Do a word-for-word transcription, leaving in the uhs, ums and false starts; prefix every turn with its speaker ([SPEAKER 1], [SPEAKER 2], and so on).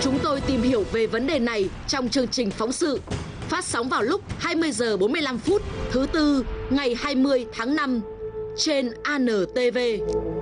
[SPEAKER 1] Chúng tôi tìm hiểu về vấn đề này trong chương trình phóng sự phát sóng vào lúc hai mươi giờ bốn mươi lăm phút thứ tư ngày hai mươi tháng năm trên a en tê vê.